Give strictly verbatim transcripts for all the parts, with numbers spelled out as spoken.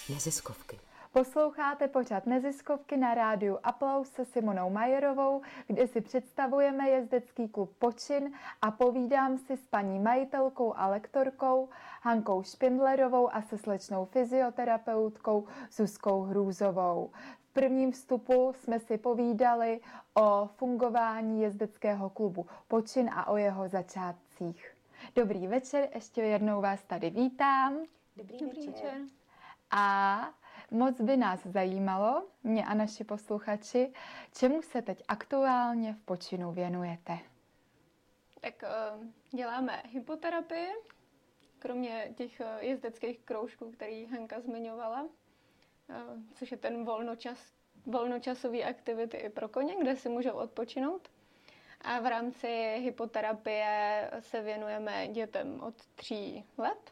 Neziskovky. Posloucháte pořad Neziskovky na rádiu Aplaus se Simonou Majerovou, kde si představujeme jezdecký klub Počin a povídám si s paní majitelkou a lektorkou Hankou Špindlerovou a se slečnou fyzioterapeutkou Zuzkou Hrůzovou. V prvním vstupu jsme si povídali o fungování jezdeckého klubu Počin a o jeho začátcích. Dobrý večer, ještě jednou vás tady vítám. Dobrý, Dobrý večer. večer. A moc by nás zajímalo, mě a naši posluchači, čemu se teď aktuálně v Počinu věnujete? Tak děláme hypoterapii, kromě těch jezdeckých kroužků, který Hanka zmiňovala, což je ten volnočas, volnočasový aktivity i pro koně, kde si můžou odpočinout. A v rámci hypoterapie se věnujeme dětem od tří let.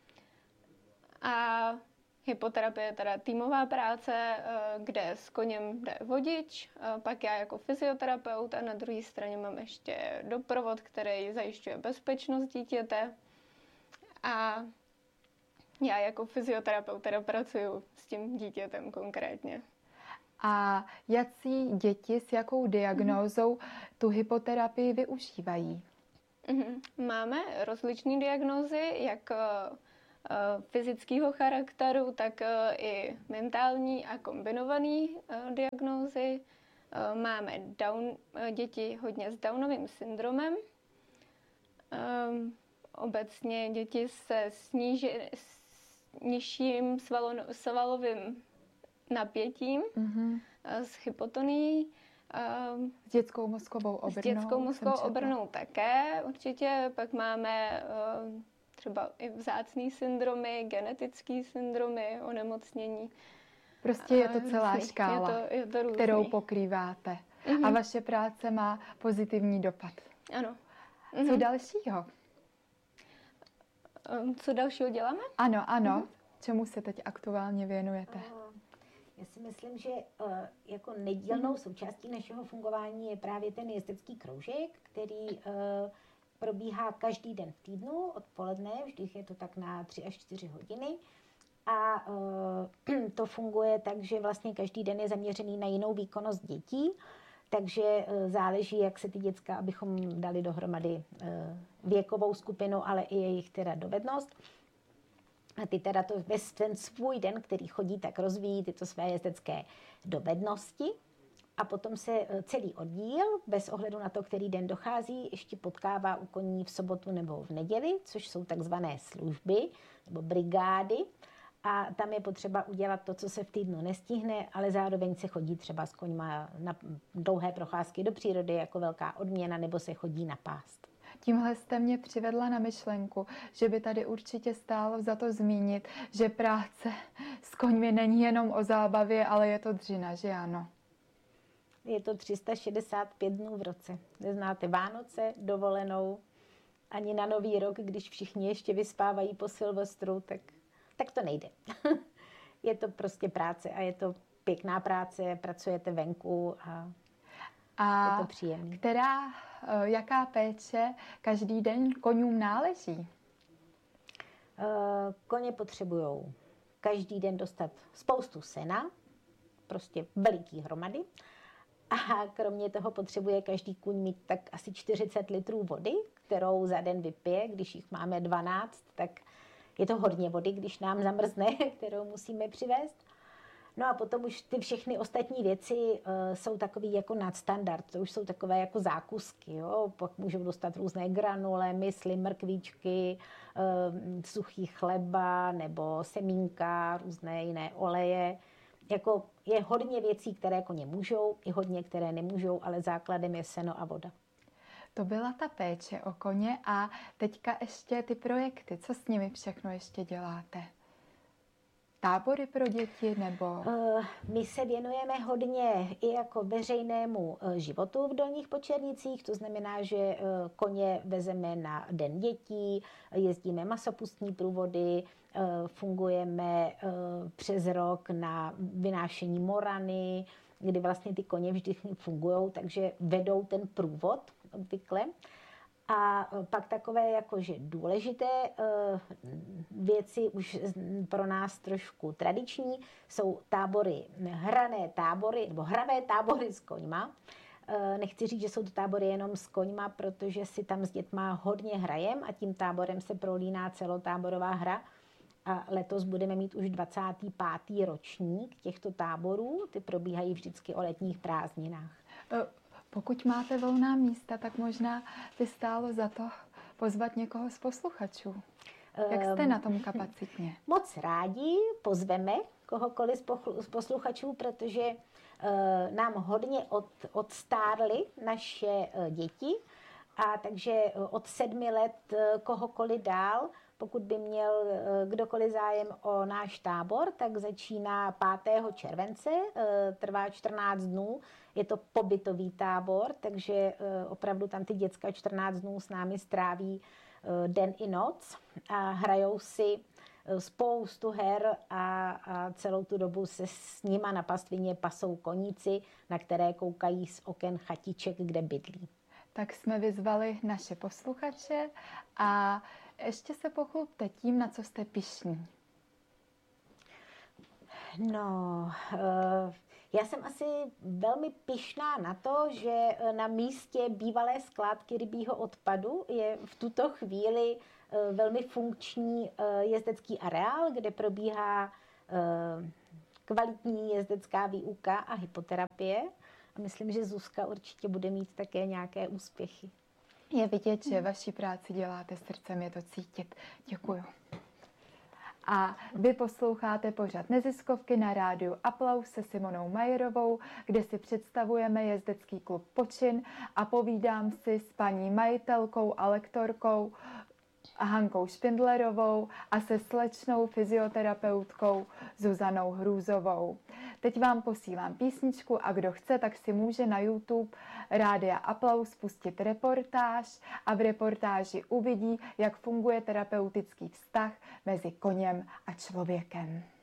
A hypoterapie je teda týmová práce, kde s koněm jde vodič, pak já jako fyzioterapeut a na druhé straně mám ještě doprovod, který zajišťuje bezpečnost dítěte. A já jako fyzioterapeut teda pracuju s tím dítětem konkrétně. A jací děti s jakou diagnózou tu hypoterapii využívají? Máme rozličné diagnózy, jak fyzického charakteru, tak i mentální a kombinované diagnózy. Máme down, děti hodně s Downovým syndromem. Obecně děti se sníži, s nižším svalo, svalovým napětím, mm-hmm. s hypotonií. S dětskou mozkovou obrnou. S dětskou mozkovou obrnou také určitě. Pak máme třeba i vzácný syndromy, genetický syndromy, onemocnění. Prostě je to celá různý. škála, je to, je to kterou pokrýváte. Mm-hmm. A vaše práce má pozitivní dopad. Ano. Mm-hmm. Co dalšího? Co dalšího děláme? Ano, ano. Mm-hmm. Čemu se teď aktuálně věnujete? Já si myslím, že jako nedílnou součástí našeho fungování je právě ten jezdecký kroužek, který probíhá každý den v týdnu, odpoledne, vždy je to tak na tři až čtyři hodiny. A to funguje tak, že vlastně každý den je zaměřený na jinou výkonnost dětí, takže záleží, jak se ty děcka, abychom dali dohromady věkovou skupinu, ale i jejich teda dovednost. A ty teda to ve ten svůj den, který chodí, tak rozvíjí tyto své jezdecké dovednosti. A potom se celý oddíl, bez ohledu na to, který den dochází, ještě potkává u koní v sobotu nebo v neděli, což jsou takzvané služby nebo brigády. A tam je potřeba udělat to, co se v týdnu nestihne, ale zároveň se chodí třeba s koňma na dlouhé procházky do přírody jako velká odměna, nebo se chodí na pást. Tímhle jste mě přivedla na myšlenku, že by tady určitě stálo za to zmínit, že práce s koňmi není jenom o zábavě, ale je to dřina, že ano? Je to tři sta šedesát pět dnů v roce. Neznáte Vánoce, dovolenou, ani na Nový rok, když všichni ještě vyspávají po Silvestru, tak, tak to nejde. Je to prostě práce a je to pěkná práce, pracujete venku a, a je to příjemné. Která, jaká péče každý den koňům náleží? Koně potřebují každý den dostat spoustu sena, prostě veliký hromady. A kromě toho potřebuje každý kůň mít tak asi čtyřicet litrů vody, kterou za den vypije. Když jich máme dvanáct, tak je to hodně vody, když nám zamrzne, kterou musíme přivést. No a potom už ty všechny ostatní věci uh, jsou takový jako nadstandard. To už jsou takové jako zákusky. Jo? Pak můžou dostat různé granule, mysli, mrkvičky, uh, suchý chleba nebo semínka, různé jiné oleje. Jako je hodně věcí, které koně můžou, i hodně, které nemůžou, ale základem je seno a voda. To byla ta péče o koně a teďka ještě ty projekty. Co s nimi všechno ještě děláte? Tábory pro děti nebo? My se věnujeme hodně i jako veřejnému životu v Dolních Počernicích, to znamená, že koně vezeme na Den dětí, jezdíme masopustní průvody, fungujeme přes rok na vynášení morany, kdy vlastně ty koně vždy fungují, takže vedou ten průvod obvykle. A pak takové jakože důležité věci už pro nás trošku tradiční jsou tábory, hrané tábory, nebo hravé tábory s koňma. Nechci říct, že jsou to tábory jenom s koňma, protože si tam s dětma hodně hrajem a tím táborem se prolíná celotáborová hra. A letos budeme mít už dvacátý pátý ročník těchto táborů. Ty probíhají vždycky o letních prázdninách. Pokud máte volná místa, tak možná by stálo za to pozvat někoho z posluchačů. Jak jste na tom kapacitně? Moc rádi pozveme kohokoliv z posluchačů, protože nám hodně od, odstárly naše děti, a takže od sedmi let kohokoliv dál, pokud by měl kdokoliv zájem o náš tábor, tak začíná pátého července, trvá čtrnáct dnů, je to pobytový tábor, takže opravdu tam ty děcka čtrnáct dnů s námi stráví den i noc a hrajou si spoustu her a, a celou tu dobu se s nima na pastvině pasou koníci, na které koukají z oken chatiček, kde bydlí. Tak jsme vyzvali naše posluchače a ještě se pochlubte tím, na co jste pyšní. No, já jsem asi velmi pyšná na to, že na místě bývalé skládky rybího odpadu je v tuto chvíli velmi funkční jezdecký areál, kde probíhá kvalitní jezdecká výuka a hypoterapie. A myslím, že Zuzka určitě bude mít také nějaké úspěchy. Je vidět, že vaši práci děláte srdcem, je to cítit. Děkuju. A vy posloucháte pořad Neziskovky na rádiu Aplaus se Simonou Majerovou, kde si představujeme jezdecký klub Počin a povídám si s paní majitelkou a lektorkou Hankou Špindlerovou a se slečnou fyzioterapeutkou Zuzanou Hrůzovou. Teď vám posílám písničku a kdo chce, tak si může na YouTube Rádia Aplaus pustit reportáž a v reportáži uvidí, jak funguje terapeutický vztah mezi koněm a člověkem.